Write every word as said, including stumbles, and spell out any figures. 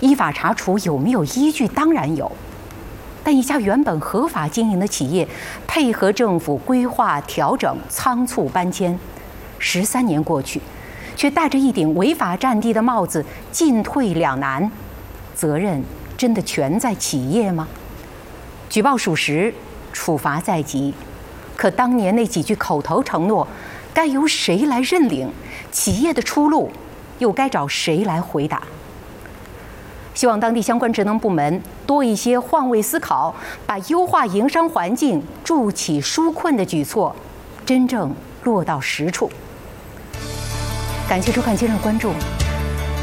依法查处有没有依据？当然有。但一家原本合法经营的企业，配合政府规划调整，仓促搬迁，十三年过去，却戴着一顶违法占地的帽子，进退两难，责任真的全在企业吗？举报属实，处罚在即，可当年那几句口头承诺，该由谁来认领？企业的出路又该找谁来回答？希望当地相关职能部门多一些换位思考，把优化营商环境、助企纾困的举措真正落到实处。感谢收看，接着关注。